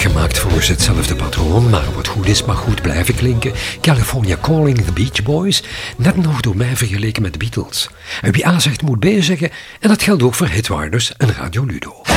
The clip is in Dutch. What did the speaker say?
Gemaakt volgens hetzelfde patroon, maar wat goed is mag goed blijven klinken. California Calling, The Beach Boys. Net nog door mij vergeleken met de Beatles. En wie A zegt moet B zeggen. En dat geldt ook voor Hitwarders en Radio Ludo.